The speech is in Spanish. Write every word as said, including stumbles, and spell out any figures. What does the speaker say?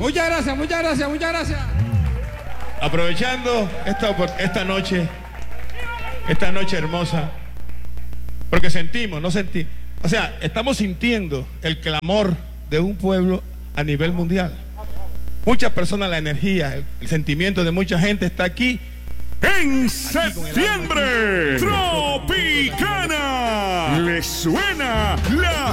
Muchas gracias, muchas gracias, muchas gracias. Aprovechando esta, esta noche, esta noche hermosa, porque sentimos, no sentimos, o sea, estamos sintiendo el clamor de un pueblo a nivel mundial. Muchas personas, la energía, el, el sentimiento de mucha gente está aquí. En septiembre, Tropicana. ¿Le suena la